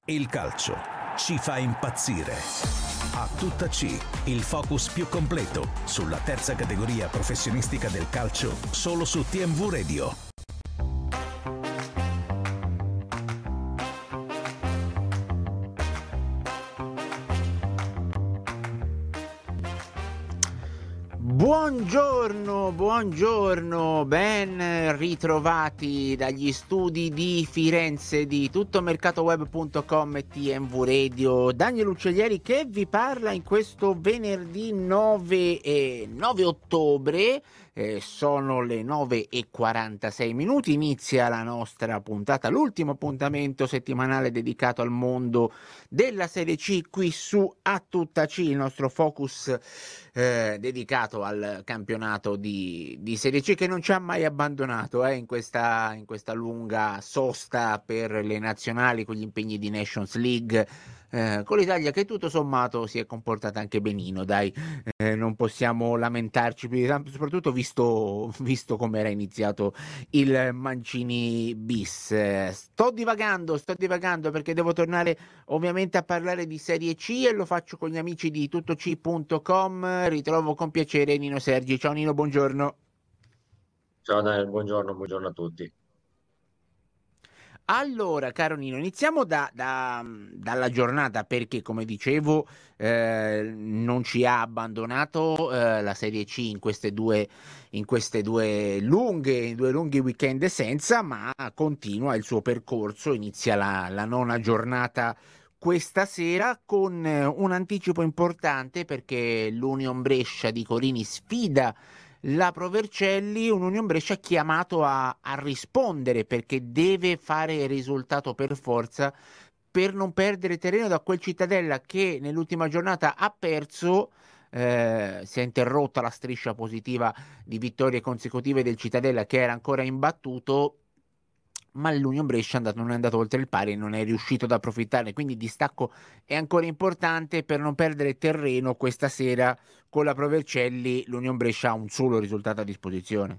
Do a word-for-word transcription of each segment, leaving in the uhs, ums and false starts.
Il calcio ci fa impazzire. A tutta C, il focus più completo sulla terza categoria professionistica del calcio, solo su T M V Radio. Buongiorno, buongiorno, ben ritrovati dagli studi di Firenze di tuttomercatoweb punto com e T M V Radio. Daniel Uccellieri che vi parla in questo venerdì nove, eh, nove ottobre. Eh, sono le nove e quarantasei minuti, inizia la nostra puntata, l'ultimo appuntamento settimanale dedicato al mondo della Serie C qui su A Tutta C, il nostro focus eh, dedicato al campionato di, di Serie C che non ci ha mai abbandonato eh, in, questa, in questa lunga sosta per le nazionali con gli impegni di Nations League. Eh, con l'Italia che tutto sommato si è comportata anche benino, dai, eh, non possiamo lamentarci più di tanto, soprattutto visto, visto come era iniziato il Mancini bis. Eh, sto divagando, sto divagando perché devo tornare ovviamente a parlare di Serie C e lo faccio con gli amici di tuttoc punto com. Ritrovo con piacere Nino Sergi. Ciao Nino, buongiorno. Ciao Daniel, buongiorno, buongiorno a tutti. Allora, caro Nino, iniziamo da, da, dalla giornata perché, come dicevo, eh, non ci ha abbandonato eh, la Serie C in queste due, in queste due lunghe, due lunghi weekend essenza, ma continua il suo percorso, inizia la, la nona giornata questa sera con un anticipo importante perché l'Union Brescia di Corini sfida la Pro Vercelli, un Union Brescia chiamato a, a rispondere perché deve fare risultato per forza per non perdere terreno da quel Cittadella che nell'ultima giornata ha perso. Eh, si è interrotta la striscia positiva di vittorie consecutive del Cittadella che era ancora imbattuto, ma l'Union Brescia è andato, non è andato oltre il pari e non è riuscito ad approfittarne, quindi il distacco è ancora importante per non perdere terreno questa sera. Con la Pro Vercelli l'Union Brescia ha un solo risultato a disposizione.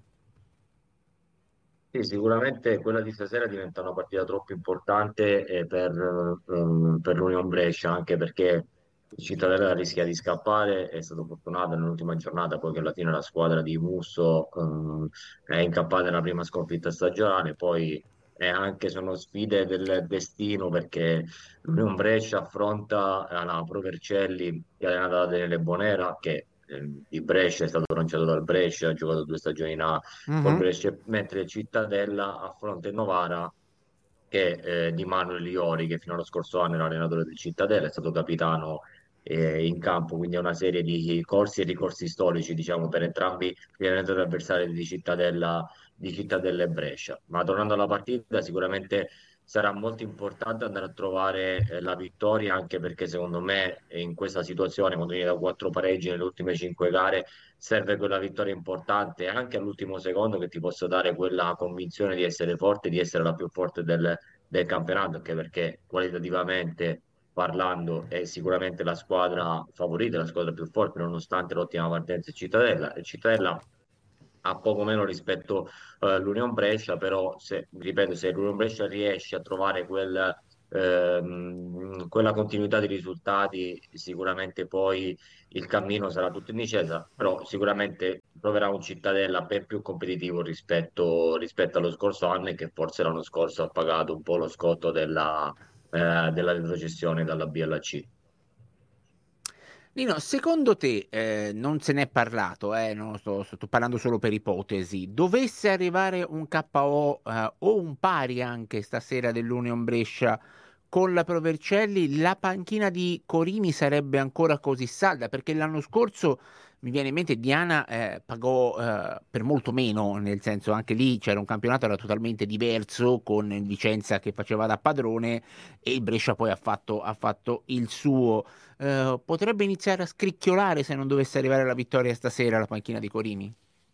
Sì, sicuramente quella di stasera diventa una partita troppo importante eh, per, ehm, per l'Union Brescia, anche perché il Cittadella rischia di scappare, è stato fortunato nell'ultima giornata, poi che alla fine la squadra di Musso ehm, è incappata nella prima sconfitta stagionale, poi è anche sono sfide del destino perché l'Union Brescia affronta eh, la Pro Vercelli, che è allenata da Daniele Bonera, che eh, di Brescia è stato lanciato dal Brescia, ha giocato due stagioni in A col Mhm. Brescia, mentre Cittadella affronta il Novara che eh, di Manuel Liori, che fino allo scorso anno era allenatore del Cittadella, è stato capitano eh, in campo, quindi è una serie di corsi e ricorsi storici, diciamo, per entrambi gli allenatori avversari di Cittadella, di Cittadella e Brescia. Ma tornando alla partita, sicuramente sarà molto importante andare a trovare eh, la vittoria, anche perché secondo me eh, in questa situazione, quando viene da quattro pareggi nelle ultime cinque gare, serve quella vittoria importante anche all'ultimo secondo che ti possa dare quella convinzione di essere forte, di essere la più forte del, del campionato, anche perché qualitativamente parlando è sicuramente la squadra favorita, la squadra più forte, nonostante l'ottima partenza di Cittadella. E Cittadella ha poco meno rispetto eh, all'Union Brescia, però se, ripeto, se l'Union Brescia riesce a trovare quel, ehm, quella continuità di risultati, sicuramente poi il cammino sarà tutto in discesa, però sicuramente troverà un Cittadella ben più competitivo rispetto, rispetto allo scorso anno e che forse l'anno scorso ha pagato un po' lo scotto della, eh, della retrocessione dalla B alla C. Nino, secondo te, eh, non se n'è parlato, eh, non sto, sto parlando solo per ipotesi, dovesse arrivare un K O eh, o un pari anche stasera dell'Union Brescia con la Pro Vercelli, la panchina di Corini sarebbe ancora così salda? Perché l'anno scorso, mi viene in mente, Diana eh, pagò eh, per molto meno, nel senso anche lì c'era un campionato era totalmente diverso, con il Vicenza che faceva da padrone e il Brescia poi ha fatto, ha fatto il suo. Eh, potrebbe iniziare a scricchiolare se non dovesse arrivare la vittoria stasera alla panchina di Corini.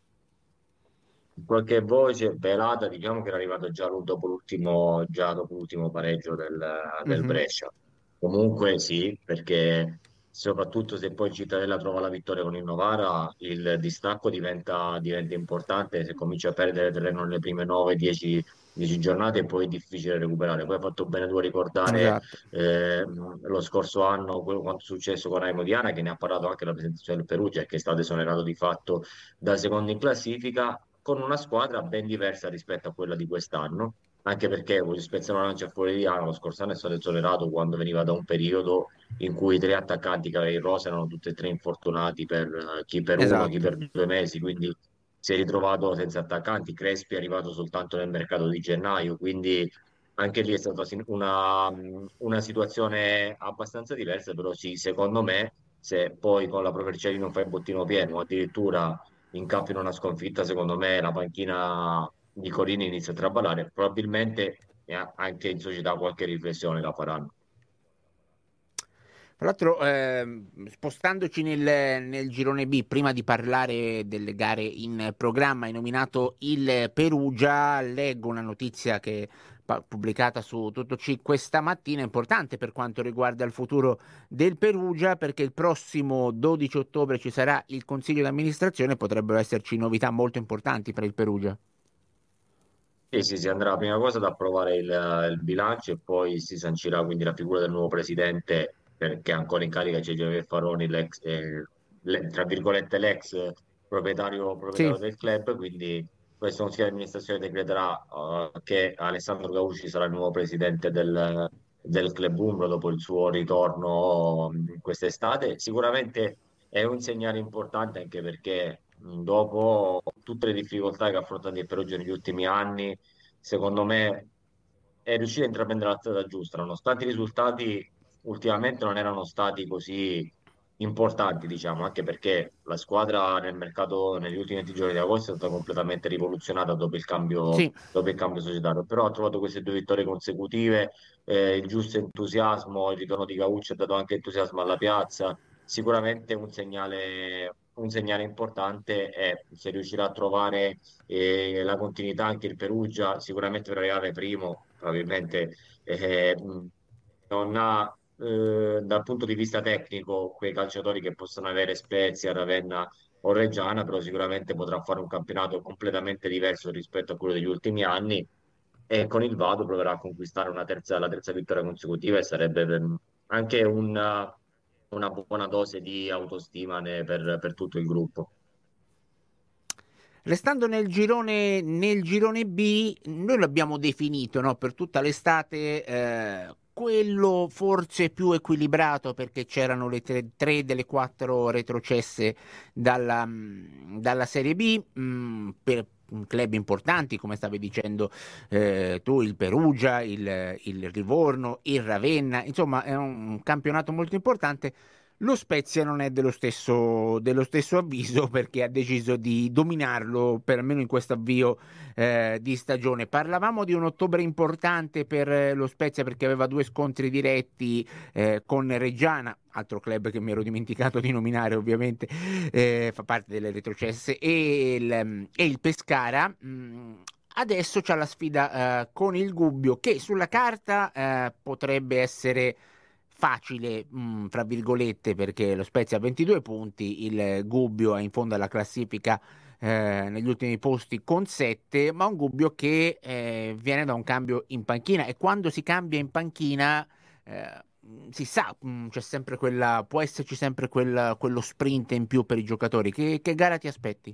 Qualche voce velata, diciamo che era arrivato già lu- dopo l'ultimo già dopo l'ultimo pareggio del, del Mhm. Brescia. Comunque sì, perché soprattutto se poi il Cittadella trova la vittoria con il Novara, il distacco diventa, diventa importante. Se comincia a perdere terreno nelle prime nove dieci dieci giornate e poi è difficile recuperare. Poi hai fatto bene tu a ricordare Esatto. eh, lo scorso anno quello quanto è successo con Raimo Diana, che ne ha parlato anche la presentazione del Perugia, e che è stato esonerato di fatto da secondo in classifica, con una squadra ben diversa rispetto a quella di quest'anno. Anche perché voglio spezzare una lancia fuori di Diana, lo scorso anno è stato esonerato quando veniva da un periodo in cui i tre attaccanti che aveva in rosa erano tutti e tre infortunati per eh, chi per uno, chi Esatto. per due mesi, quindi si è ritrovato senza attaccanti. Crespi è arrivato soltanto nel mercato di gennaio, quindi anche lì è stata sin- una, una situazione abbastanza diversa, però sì, secondo me, se poi con la Pro Vercelli fai bottino pieno, o addirittura incappi in una sconfitta, secondo me la panchina di Corini inizia a traballare, probabilmente eh, anche in società qualche riflessione la faranno. Tra l'altro, ehm, spostandoci nel, nel girone B, prima di parlare delle gare in programma, hai nominato il Perugia. Leggo una notizia che pa- pubblicata su Tutto C questa mattina, importante per quanto riguarda il futuro del Perugia, perché il prossimo dodici ottobre ci sarà il consiglio d'amministrazione, potrebbero esserci novità molto importanti per il Perugia. Sì, sì, si andrà prima cosa ad approvare il, il bilancio e poi si sancirà quindi la figura del nuovo presidente, perché è ancora in carica c'è Giovanni Faroni, l'ex, eh, le- tra virgolette l'ex proprietario, Sì. proprietario del club, quindi questo consiglio di amministrazione decreterà eh, che Alessandro Gauci sarà il nuovo presidente del, del club umbro dopo il suo ritorno mh, quest'estate. Sicuramente è un segnale importante anche perché mh, dopo tutte le difficoltà che ha affrontato il Perugia negli ultimi anni, secondo me è riuscito a intraprendere la strada giusta, nonostante i risultati ultimamente non erano stati così importanti, diciamo, anche perché la squadra nel mercato negli ultimi venti giorni di agosto è stata completamente rivoluzionata dopo il cambio, Sì. dopo il cambio societario, però ha trovato queste due vittorie consecutive, eh, il giusto entusiasmo, il ritorno di Caucci ha dato anche entusiasmo alla piazza, sicuramente un segnale, un segnale importante e se riuscirà a trovare eh, la continuità anche il Perugia, sicuramente per arrivare primo, probabilmente eh, mh, non ha eh, dal punto di vista tecnico quei calciatori che possono avere Spezia, Ravenna o Reggiana, però sicuramente potrà fare un campionato completamente diverso rispetto a quello degli ultimi anni e con il Vado proverà a conquistare una terza, la terza vittoria consecutiva e sarebbe per- anche una, una buona dose di autostima ne- per, per tutto il gruppo. Restando nel girone, nel girone B, noi l'abbiamo definito, no, per tutta l'estate, eh, quello forse più equilibrato perché c'erano le tre, tre delle quattro retrocesse dalla, mh, dalla Serie B, mh, per club importanti, come stavi dicendo eh, tu, il Perugia, il, il Livorno, il Ravenna, insomma è un campionato molto importante. Lo Spezia non è dello stesso, dello stesso avviso perché ha deciso di dominarlo per almeno in questo avvio eh, di stagione. Parlavamo di un ottobre importante per eh, lo Spezia perché aveva due scontri diretti eh, con Reggiana, altro club che mi ero dimenticato di nominare ovviamente, eh, fa parte delle retrocesse, e il, e il Pescara. Mh, adesso c'è la sfida eh, con il Gubbio che sulla carta eh, potrebbe essere facile, mh, fra virgolette, perché lo Spezia ha ventidue punti, il Gubbio è in fondo alla classifica eh, negli ultimi posti con sette, ma un Gubbio che eh, viene da un cambio in panchina e quando si cambia in panchina eh, si sa, mh, c'è sempre quella, può esserci sempre quella- quello sprint in più per i giocatori. Che, che gara ti aspetti?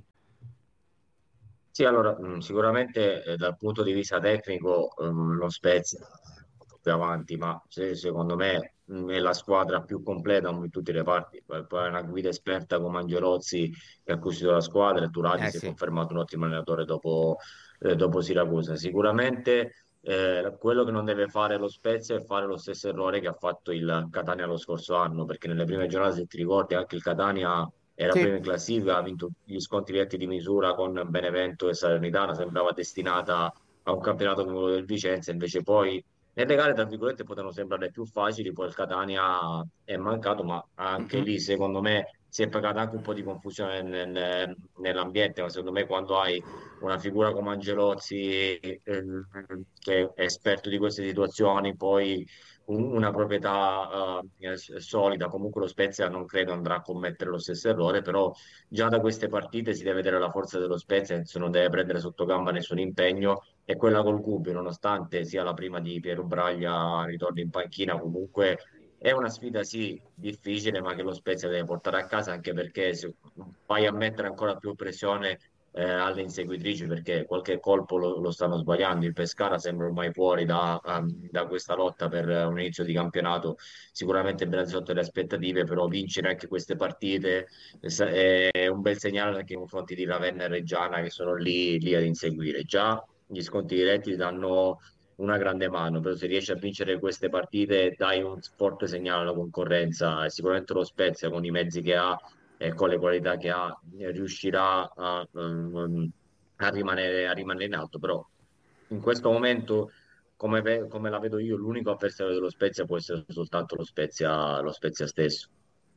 Sì, allora, mh, sicuramente eh, dal punto di vista tecnico ehm, lo Spezia è più avanti, ma se- secondo me mh, è la squadra più completa in tutti i reparti. Poi poi è una guida esperta come Angelozzi che ha costruito la squadra e Turati Eh si è sì, confermato un ottimo allenatore dopo, eh, dopo Siracusa. Sicuramente eh, quello che non deve fare lo Spezia è fare lo stesso errore che ha fatto il Catania lo scorso anno, perché nelle prime giornate, se ti ricordi, anche il Catania era sì, prima in classifica, ha vinto gli scontri diretti di misura con Benevento e Salernitana, sembrava destinata a un campionato come quello del Vicenza, invece poi nelle gare, tra virgolette, potevano sembrare più facili, poi il Catania è mancato, ma anche mm-mm, lì, secondo me, si è pagata anche un po' di confusione nel- nel- nell'ambiente, ma secondo me quando hai una figura come Angelozzi, eh, che è esperto di queste situazioni, poi un- una proprietà eh, solida, comunque lo Spezia non credo andrà a commettere lo stesso errore, però già da queste partite si deve vedere la forza dello Spezia, che non deve prendere sotto gamba nessun impegno, e quella col Gubbio, nonostante sia la prima di Piero Braglia, ritorno in panchina, comunque è una sfida sì difficile, ma che lo Spezia deve portare a casa, anche perché se vai a mettere ancora più pressione eh, alle inseguitrici, perché qualche colpo lo, lo stanno sbagliando. Il Pescara sembra ormai fuori da, um, da questa lotta per un inizio di campionato, sicuramente ben al di sotto delle aspettative, però vincere anche queste partite eh, sa- è un bel segnale anche nei confronti di Ravenna e Reggiana, che sono lì, lì ad inseguire. Già gli sconti diretti danno una grande mano, però se riesci a vincere queste partite dai un forte segnale alla concorrenza, e sicuramente lo Spezia con i mezzi che ha e con le qualità che ha eh, riuscirà a, ehm, a rimanere, a rimanere in alto, però in questo momento, come, ve- come la vedo io, l'unico avversario dello Spezia può essere soltanto lo Spezia, lo Spezia stesso.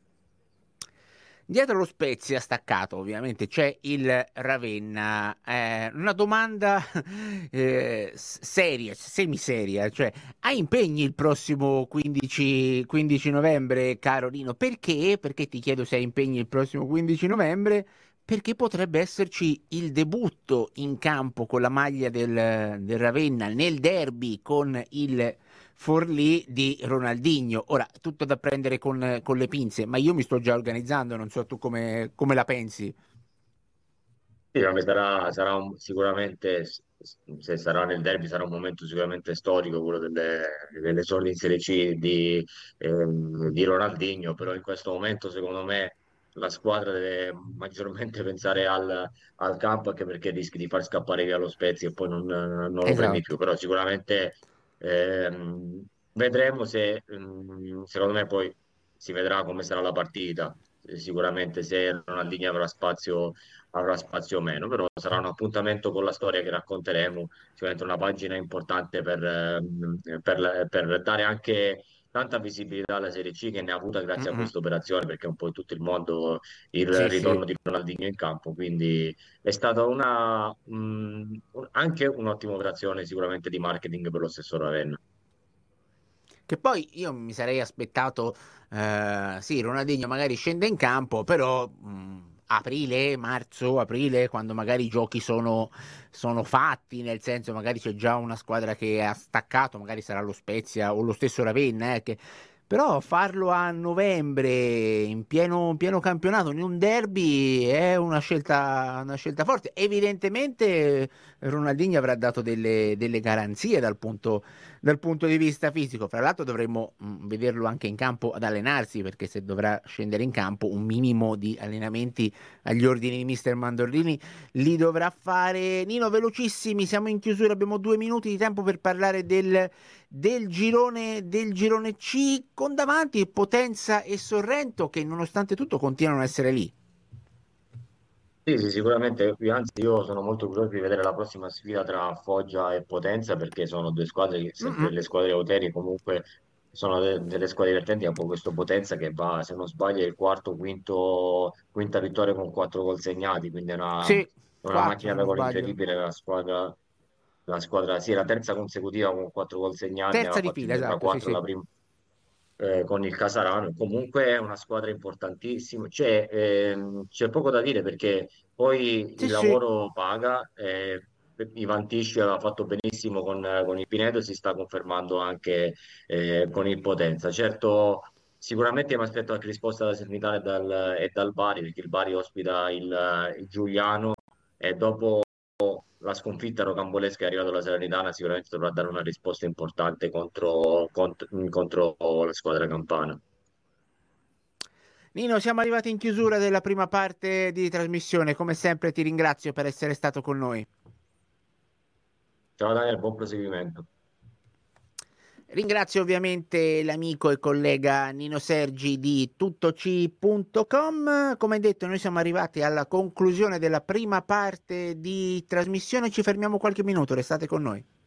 Dietro lo Spezia staccato, ovviamente, c'è il Ravenna. Eh, una domanda eh, s- seria, semiseria, cioè hai impegni il prossimo quindici, quindici novembre, caro Nino? Perché? Perché ti chiedo se hai impegni il prossimo quindici novembre? Perché potrebbe esserci il debutto in campo con la maglia del, del Ravenna nel derby con il Forlì di Ronaldinho. Ora, tutto da prendere con, con le pinze, ma io mi sto già organizzando, non so tu come, come la pensi. Sì, vabbè, sarà, sarà un- sicuramente, s- se sarà nel derby, sarà un momento sicuramente storico, quello delle, delle esordi in Serie C di, ehm, di Ronaldinho, però in questo momento secondo me la squadra deve maggiormente pensare al, al campo, anche perché rischi di far scappare via lo Spezia e poi non, non lo prendi più, Esatto. però sicuramente ehm, vedremo se, ehm, secondo me poi si vedrà come sarà la partita, sicuramente se Ronaldinho avrà spazio avrà spazio o meno, però sarà un appuntamento con la storia che racconteremo, sicuramente una pagina importante per, ehm, per- per dare anche tanta visibilità alla Serie C, che ne ha avuta grazie a Mm-mm. questa operazione, perché un po' in tutto il mondo il Sì, sì. ritorno di Ronaldinho in campo, quindi è stata una, mh, un- anche un'ottima operazione sicuramente di marketing per lo stesso Ravenna. Che poi io mi sarei aspettato, eh, sì, Ronaldinho magari scende in campo, però mh, aprile, marzo, aprile, quando magari i giochi sono, sono fatti, nel senso magari c'è già una squadra che ha staccato, magari sarà lo Spezia o lo stesso Ravenna, eh, che... però farlo a novembre in pieno, in pieno campionato, in un derby, è una scelta, una scelta forte. Evidentemente Ronaldinho avrà dato delle, delle garanzie dal punto dal punto di vista fisico. Fra l'altro dovremmo mh, vederlo anche in campo ad allenarsi, perché se dovrà scendere in campo un minimo di allenamenti agli ordini di mister Mandorlini li dovrà fare. Nino, velocissimi, siamo in chiusura, abbiamo due minuti di tempo per parlare del, del girone, del girone C, con davanti Potenza e Sorrento che nonostante tutto continuano ad essere lì. Sì, sì, sicuramente, io- anzi io sono molto curioso di vedere la prossima sfida tra Foggia e Potenza, perché sono due squadre, che sempre Mm-mm. le squadre europee comunque sono de- delle squadre divertenti, anche questo Potenza che va, se non sbaglio, è il quarto, quinto, quinta vittoria con quattro gol segnati, quindi è una, Sì, una quattro macchina se da non gol sbaglio. incredibile, la squadra, la squadra, sì, è la terza consecutiva con quattro gol segnati, ne Terza aveva di fatti fila, mi sembra esatto, sì, quattro sì. la prima eh, con il Casarano. Comunque è una squadra importantissima. C'è ehm, c'è poco da dire, perché poi Sì, il sì. lavoro paga. eh, Ivan Tisci aveva fatto benissimo con, con il Pinedo e si sta confermando anche eh, con il Potenza. Certo, sicuramente mi aspetto anche risposta da Salernitana e dal, e dal Bari, perché il Bari ospita il, il Giuliano, e dopo la sconfitta rocambolesca è arrivata la Salernitana, sicuramente dovrà dare una risposta importante contro, contro, contro la squadra campana. Nino, siamo arrivati in chiusura della prima parte di trasmissione. Come sempre ti ringrazio per essere stato con noi. Ciao Daniel, buon proseguimento. Ringrazio ovviamente l'amico e collega Nino Sergi di tuttoci punto com. Come detto, noi siamo arrivati alla conclusione della prima parte di trasmissione. Ci fermiamo qualche minuto, restate con noi.